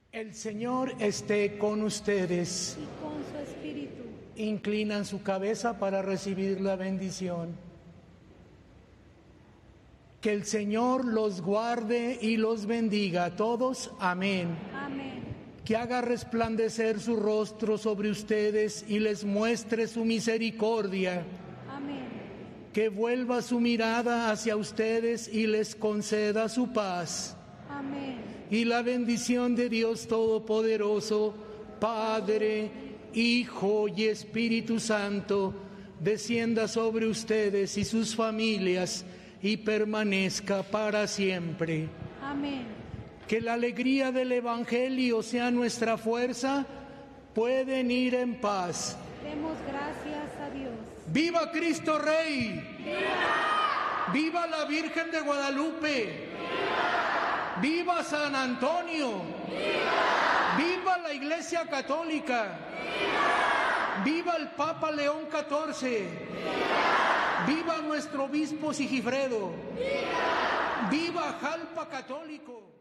El Señor esté con ustedes. Y con su espíritu. Inclinan su cabeza para recibir la bendición. Que el Señor los guarde y los bendiga a todos. Amén. Amén. Que haga resplandecer su rostro sobre ustedes y les muestre su misericordia. Amén. Que vuelva su mirada hacia ustedes y les conceda su paz. Amén. Y la bendición de Dios Todopoderoso, Padre, Hijo y Espíritu Santo, descienda sobre ustedes y sus familias y permanezca para siempre. Amén. Que la alegría del Evangelio sea nuestra fuerza. Pueden ir en paz. Demos gracias a Dios. ¡Viva Cristo Rey! ¡Viva! ¡Viva la Virgen de Guadalupe! ¡Viva! ¡Viva San Antonio! ¡Viva! ¡Viva la Iglesia Católica! ¡Viva! ¡Viva el Papa León XIV! ¡Viva! ¡Viva nuestro obispo Sigifredo! ¡Viva! ¡Viva Jalpa Católico!